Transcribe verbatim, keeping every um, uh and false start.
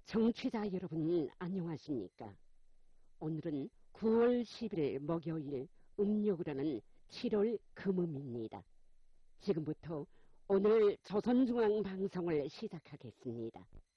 정취자 여러분 안녕하십니까? 오늘은 구월 십일 목요일 음력으로는 칠월 금음입니다. 지금부터 오늘 조선중앙방송을 시작하겠습니다.